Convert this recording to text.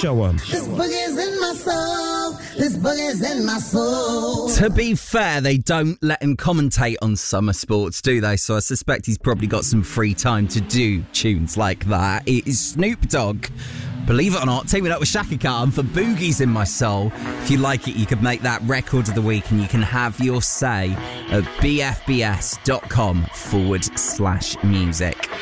show on. This boogie's in my soul. This boogie's in my soul. To be fair, they don't let him commentate on summer sports, do they? So I suspect he's probably got some free time to do tunes like that. It is Snoop Dogg, believe it or not, teaming up with Shaka Khan for Boogie's in My Soul. If you like it, you could make that record of the week and you can have your say at bfbs.com/music.